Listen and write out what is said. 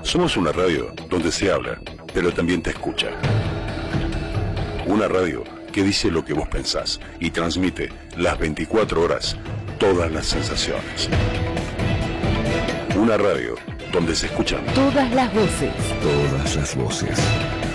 Somos una radio donde se habla, pero también te escucha. Una radio que dice lo que vos pensás y transmite las 24 horas todas las sensaciones. Una radio donde se escuchan todas las voces. Todas las voces.